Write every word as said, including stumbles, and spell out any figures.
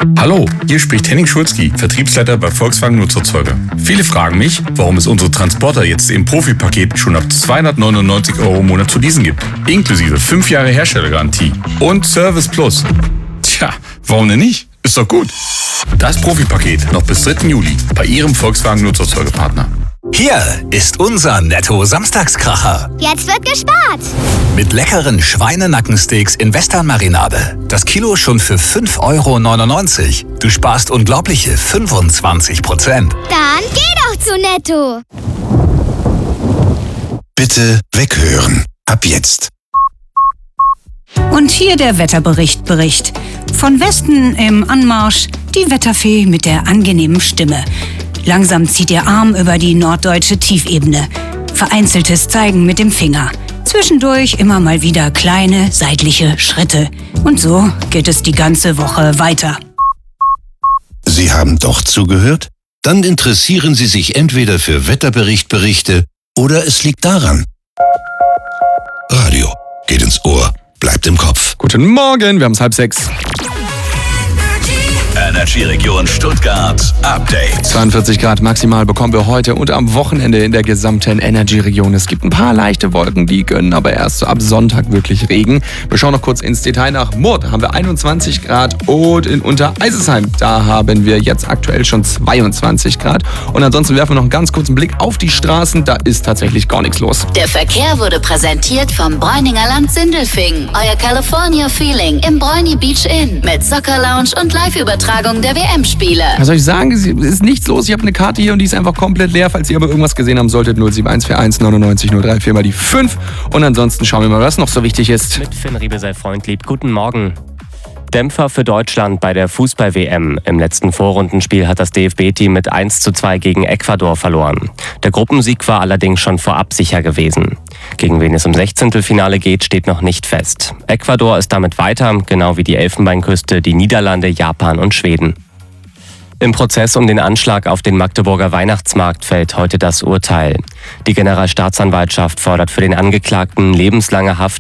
Hallo, hier spricht Henning Schulzki, Vertriebsleiter bei Volkswagen Nutzerzeuger. Viele fragen mich, warum es unsere Transporter jetzt im Profi-Paket schon ab zweihundertneunundneunzig Euro im Monat zu leasen gibt. Inklusive fünf Jahre Herstellergarantie und Service Plus. Tja, warum denn nicht? Ist doch gut. Das Profi-Paket noch bis dritten Juli bei Ihrem Volkswagen Nutzerzeugerpartner. Hier ist unser Netto-Samstagskracher. Jetzt wird gespart. Mit leckeren Schweinenackensteaks in Western-Marinade. Das Kilo schon für fünf Euro neunundneunzig. Du sparst unglaubliche fünfundzwanzig Prozent. Dann geh doch zu Netto. Bitte weghören. Ab jetzt. Und hier der Wetterbericht Bericht. Von Westen im Anmarsch die Wetterfee mit der angenehmen Stimme. Langsam zieht ihr Arm über die norddeutsche Tiefebene. Vereinzeltes Zeigen mit dem Finger. Zwischendurch immer mal wieder kleine seitliche Schritte. Und so geht es die ganze Woche weiter. Sie haben doch zugehört? Dann interessieren Sie sich entweder für Wetterberichtberichte oder es liegt daran. Radio geht ins Ohr, bleibt im Kopf. Guten Morgen, wir haben es halb sechs. Energy-Region Stuttgart Update. zweiundvierzig Grad maximal bekommen wir heute und am Wochenende in der gesamten Energy-Region. Es gibt ein paar leichte Wolken, die gönnen aber erst so ab Sonntag wirklich Regen. Wir schauen noch kurz ins Detail nach Murth. Da haben wir einundzwanzig Grad und in Untereisesheim, da haben wir jetzt aktuell schon zweiundzwanzig Grad. Und ansonsten werfen wir noch einen ganz kurzen Blick auf die Straßen. Da ist tatsächlich gar nichts los. Der Verkehr wurde präsentiert vom Bräuninger Land Sindelfingen. Euer California Feeling im Bräuni Beach Inn mit Soccer Lounge und Live-Übertragung der W M-Spiele. Was soll ich sagen? Es ist nichts los. Ich habe eine Karte hier und die ist einfach komplett leer. Falls ihr aber irgendwas gesehen haben solltet, null sieben eins vier eins neunundneunzig null drei vier mal die fünf. Und ansonsten schauen wir mal, was noch so wichtig ist. Mit Finn Riebe sei Freundlieb. Guten Morgen. Dämpfer für Deutschland bei der Fußball-W M. Im letzten Vorrundenspiel hat das D F B-Team mit eins zu zwei gegen Ecuador verloren. Der Gruppensieg war allerdings schon vorab sicher gewesen. Gegen wen es im Sechzehntelfinale geht, steht noch nicht fest. Ecuador ist damit weiter, genau wie die Elfenbeinküste, die Niederlande, Japan und Schweden. Im Prozess um den Anschlag auf den Magdeburger Weihnachtsmarkt fällt heute das Urteil. Die Generalstaatsanwaltschaft fordert für den Angeklagten lebenslange Haft